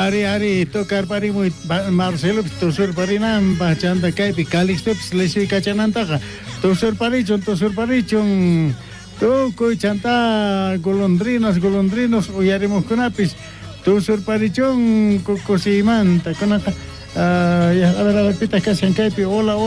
ari tocar pari muy Marcelo tosur pari nam bachanda kai pi Calixto lesi kachananta tosur pari chon to koi chanta golondrinos uyaremos kunapis tosur pari chon cosimanta kunaka ya a ver pita kasan kai pi hola